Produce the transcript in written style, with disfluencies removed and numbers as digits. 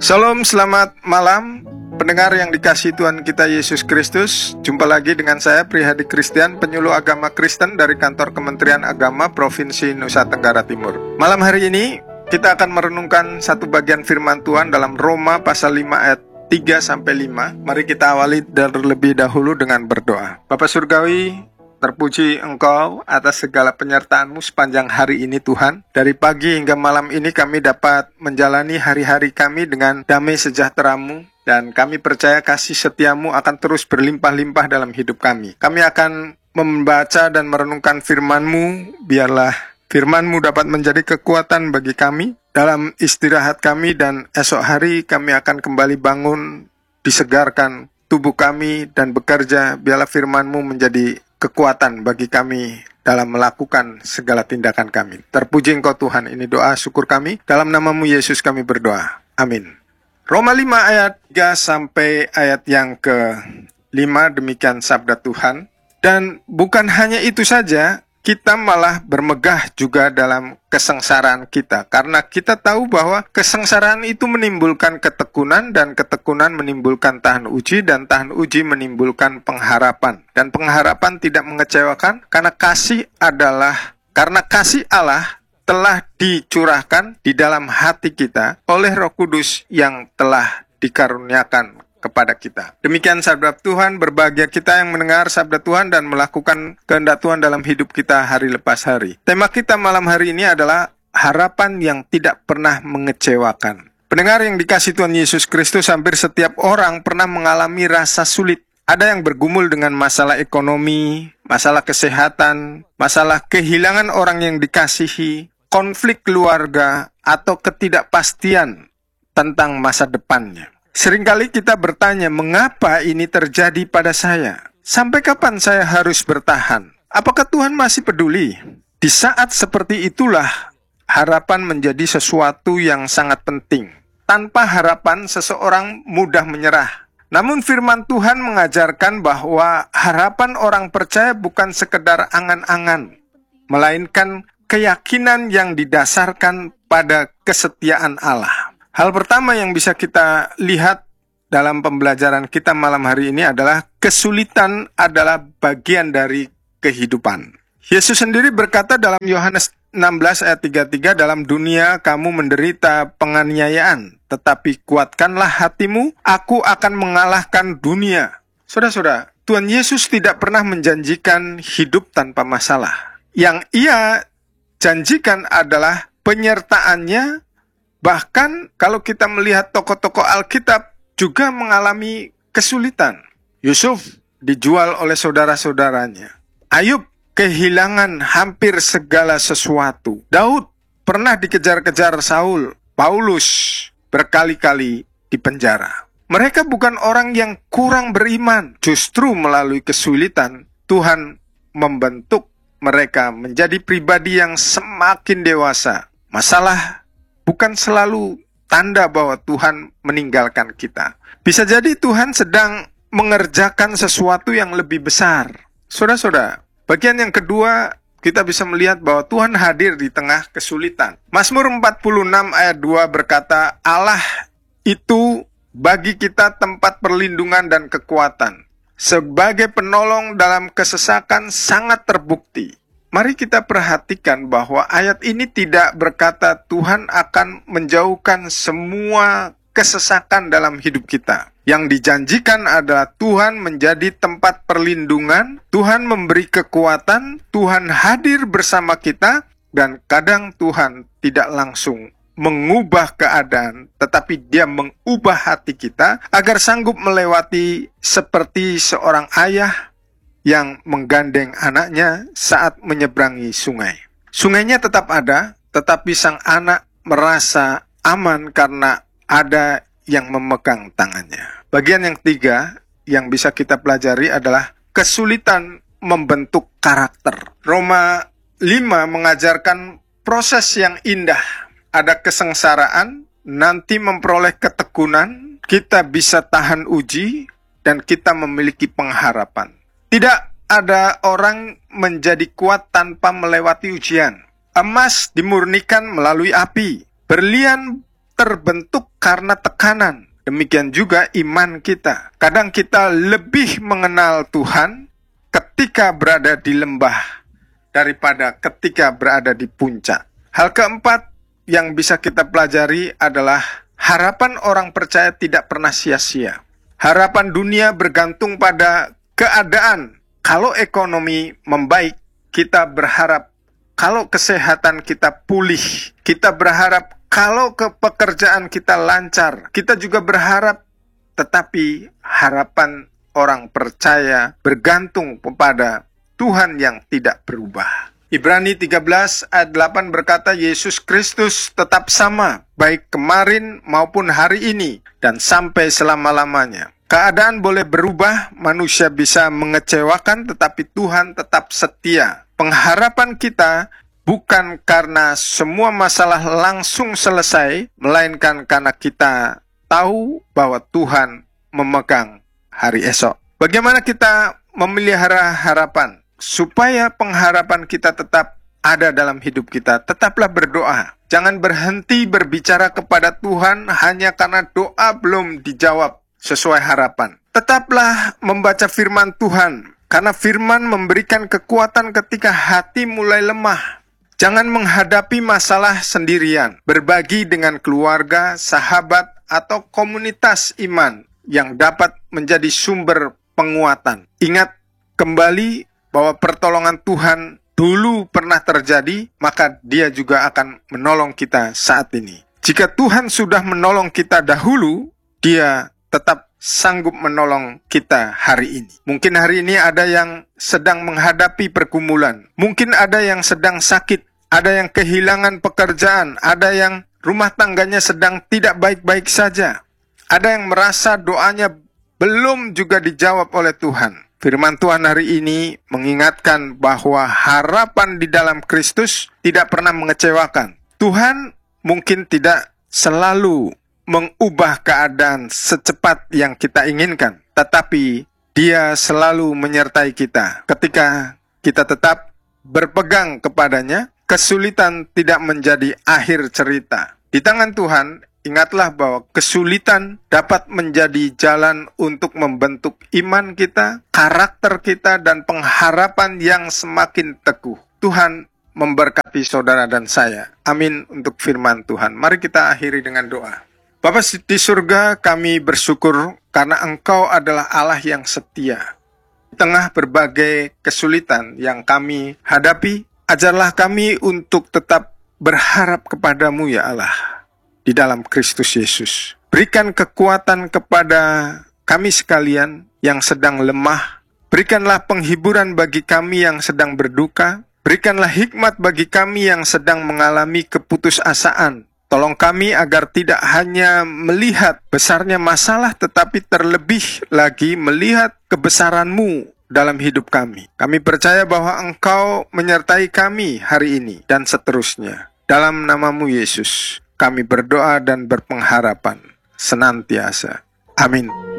Shalom, selamat malam pendengar yang dikasihi Tuhan kita Yesus Kristus. Jumpa lagi dengan saya Prihadi Christian, penyuluh agama Kristen dari kantor Kementerian Agama Provinsi Nusa Tenggara Timur. Malam hari ini kita akan merenungkan satu bagian firman Tuhan dalam Roma pasal 5 ayat 3-5. Mari kita awali terlebih dahulu dengan berdoa. Bapa Surgawi, terpuji Engkau atas segala penyertaan-Mu sepanjang hari ini Tuhan. Dari pagi hingga malam ini kami dapat menjalani hari-hari kami dengan damai sejahtera-Mu. Dan kami percaya kasih setia-Mu akan terus berlimpah-limpah dalam hidup kami. Kami akan membaca dan merenungkan firman-Mu. Biarlah firman-Mu dapat menjadi kekuatan bagi kami dalam istirahat kami, dan esok hari kami akan kembali bangun, disegarkan tubuh kami dan bekerja. Biarlah firman-Mu menjadi kekuatan bagi kami dalam melakukan segala tindakan kami. Terpuji Engkau Tuhan, ini doa syukur kami. Dalam nama-Mu Yesus kami berdoa. Amin. Roma 5 ayat 3 sampai ayat yang ke-5, demikian sabda Tuhan. Dan bukan hanya itu saja, kita malah bermegah juga dalam kesengsaraan kita. Karena kita tahu bahwa kesengsaraan itu menimbulkan ketekunan, dan ketekunan menimbulkan tahan uji, dan tahan uji menimbulkan pengharapan. Dan pengharapan tidak mengecewakan, karena kasih Allah telah dicurahkan di dalam hati kita oleh Roh Kudus yang telah dikaruniakan kepada kita. Demikian sabda Tuhan. Berbahagia kita yang mendengar sabda Tuhan dan melakukan kehendak Tuhan dalam hidup kita hari lepas hari. Tema kita malam hari ini adalah harapan yang tidak pernah mengecewakan. Pendengar yang dikasihi Tuhan Yesus Kristus, hampir setiap orang pernah mengalami rasa sulit. Ada yang bergumul dengan masalah ekonomi, masalah kesehatan, masalah kehilangan orang yang dikasihi, konflik keluarga, atau ketidakpastian tentang masa depannya. Seringkali kita bertanya, mengapa ini terjadi pada saya? Sampai kapan saya harus bertahan? Apakah Tuhan masih peduli? Di saat seperti itulah harapan menjadi sesuatu yang sangat penting. Tanpa harapan seseorang mudah menyerah. Namun firman Tuhan mengajarkan bahwa harapan orang percaya bukan sekedar angan-angan, melainkan keyakinan yang didasarkan pada kesetiaan Allah. Hal pertama yang bisa kita lihat dalam pembelajaran kita malam hari ini adalah kesulitan adalah bagian dari kehidupan. Yesus sendiri berkata dalam Yohanes 16 ayat 33, dalam dunia kamu menderita penganiayaan, tetapi kuatkanlah hatimu, aku akan mengalahkan dunia. Saudara-saudara, Tuhan Yesus tidak pernah menjanjikan hidup tanpa masalah. Yang Ia janjikan adalah penyertaannya. Bahkan kalau kita melihat tokoh-tokoh Alkitab juga mengalami kesulitan. Yusuf dijual oleh saudara-saudaranya. Ayub kehilangan hampir segala sesuatu. Daud pernah dikejar-kejar Saul. Paulus berkali-kali dipenjara. Mereka bukan orang yang kurang beriman. Justru melalui kesulitan, Tuhan membentuk mereka menjadi pribadi yang semakin dewasa. Masalah bukan selalu tanda bahwa Tuhan meninggalkan kita. Bisa jadi Tuhan sedang mengerjakan sesuatu yang lebih besar. Saudara-saudara, bagian yang kedua, kita bisa melihat bahwa Tuhan hadir di tengah kesulitan. Mazmur 46 ayat 2 berkata, Allah itu bagi kita tempat perlindungan dan kekuatan. Sebagai penolong dalam kesesakan sangat terbukti. Mari kita perhatikan bahwa ayat ini tidak berkata Tuhan akan menjauhkan semua kesesakan dalam hidup kita. Yang dijanjikan adalah Tuhan menjadi tempat perlindungan, Tuhan memberi kekuatan, Tuhan hadir bersama kita, dan kadang Tuhan tidak langsung mengubah keadaan, tetapi Dia mengubah hati kita agar sanggup melewati seperti seorang ayah yang menggandeng anaknya saat menyeberangi sungai. Sungainya tetap ada, tetapi sang anak merasa aman karena ada yang memegang tangannya. Bagian yang ketiga yang bisa kita pelajari adalah kesulitan membentuk karakter. Roma 5 mengajarkan proses yang indah. Ada kesengsaraan, nanti memperoleh ketekunan, kita bisa tahan uji, dan kita memiliki pengharapan. Tidak ada orang menjadi kuat tanpa melewati ujian. Emas dimurnikan melalui api. Berlian terbentuk karena tekanan. Demikian juga iman kita. Kadang kita lebih mengenal Tuhan ketika berada di lembah daripada ketika berada di puncak. Hal keempat yang bisa kita pelajari adalah harapan orang percaya tidak pernah sia-sia. Harapan dunia bergantung pada keadaan. Kalau ekonomi membaik, kita berharap. Kalau kesehatan kita pulih, kita berharap. Kalau pekerjaan kita lancar, kita juga berharap. Tetapi harapan orang percaya bergantung kepada Tuhan yang tidak berubah. Ibrani 13 ayat 8 berkata, Yesus Kristus tetap sama, baik kemarin maupun hari ini, dan sampai selama-lamanya. Keadaan boleh berubah, manusia bisa mengecewakan, tetapi Tuhan tetap setia. Pengharapan kita bukan karena semua masalah langsung selesai, melainkan karena kita tahu bahwa Tuhan memegang hari esok. Bagaimana kita memelihara harapan? Supaya pengharapan kita tetap ada dalam hidup kita, tetaplah berdoa. Jangan berhenti berbicara kepada Tuhan hanya karena doa belum dijawab sesuai harapan. Tetaplah membaca firman Tuhan, karena firman memberikan kekuatan ketika hati mulai lemah. Jangan menghadapi masalah sendirian. Berbagi dengan keluarga, sahabat, atau komunitas iman yang dapat menjadi sumber penguatan. Ingat kembali bahwa pertolongan Tuhan dulu pernah terjadi, maka Dia juga akan menolong kita saat ini. Jika Tuhan sudah menolong kita dahulu, Dia tetap sanggup menolong kita hari ini. Mungkin hari ini ada yang sedang menghadapi pergumulan. Mungkin ada yang sedang sakit, ada yang kehilangan pekerjaan, ada yang rumah tangganya sedang tidak baik-baik saja. Ada yang merasa doanya belum juga dijawab oleh Tuhan. Firman Tuhan hari ini mengingatkan bahwa harapan di dalam Kristus tidak pernah mengecewakan. Tuhan mungkin tidak selalu mengubah keadaan secepat yang kita inginkan, tetapi Dia selalu menyertai kita. Ketika kita tetap berpegang kepadanya, kesulitan tidak menjadi akhir cerita. Di tangan Tuhan, ingatlah bahwa kesulitan dapat menjadi jalan untuk membentuk iman kita, karakter kita, dan pengharapan yang semakin teguh. Tuhan memberkati saudara dan saya. Amin untuk firman Tuhan. Mari kita akhiri dengan doa. Bapa di surga, kami bersyukur karena Engkau adalah Allah yang setia. Di tengah berbagai kesulitan yang kami hadapi, ajarlah kami untuk tetap berharap kepadamu ya Allah. Di dalam Kristus Yesus. Berikan kekuatan kepada kami sekalian yang sedang lemah. Berikanlah penghiburan bagi kami yang sedang berduka. Berikanlah hikmat bagi kami yang sedang mengalami keputusasaan. Tolong kami agar tidak hanya melihat besarnya masalah, tetapi terlebih lagi melihat kebesaran-Mu dalam hidup kami. Kami percaya bahwa Engkau menyertai kami hari ini dan seterusnya. Dalam nama-Mu Yesus, kami berdoa dan berpengharapan senantiasa. Amin.